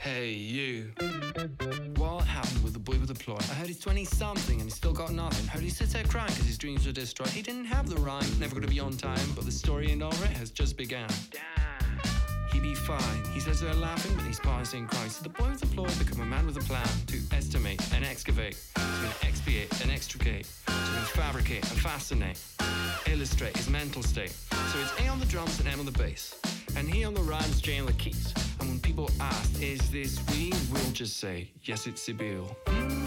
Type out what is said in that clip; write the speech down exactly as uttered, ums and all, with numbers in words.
Hey, you. What happened with the boy with the ploy? I heard he's twenty-something and he's still got nothing. Heard he sits there crying because his dreams were destroyed. He didn't have the rhyme, never gonna be on time, but the story ain't over, it has just begun. Damn. He be fine. He says they're laughing, but he's passing Christ. So the boy with the ploy become a man with a plan to estimate and excavate, to expiate and extricate, to fabricate and fascinate, illustrate his mental state. So it's A on the drums and M on the bass, and he on the rhymes, J on the keys. And when people ask, is this we? We'll just say, yes, it's Sibyl. Mm.